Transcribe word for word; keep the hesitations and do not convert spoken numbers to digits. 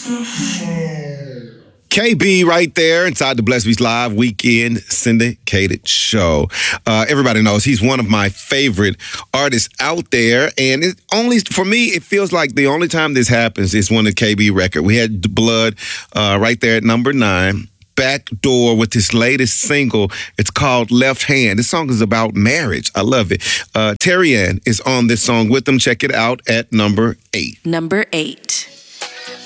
K B right there inside the Bless Beats Live Weekend syndicated show. Uh, everybody knows he's one of my favorite artists out there. And it only for me, it feels like the only time this happens is when the K B record. We had Blood uh, right there at number nine. Backdoor with his latest single. It's called Left Hand. This song is about marriage. I love it. Uh, Terry Ann is on this song with them. Check it out at number eight. Number eight.